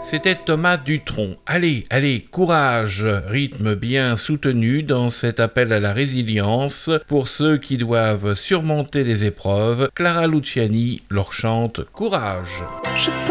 C'était Thomas Dutronc. Allez, allez, courage, rythme bien soutenu dans cet appel à la résilience pour ceux qui doivent surmonter les épreuves. Clara Luciani leur chante Courage.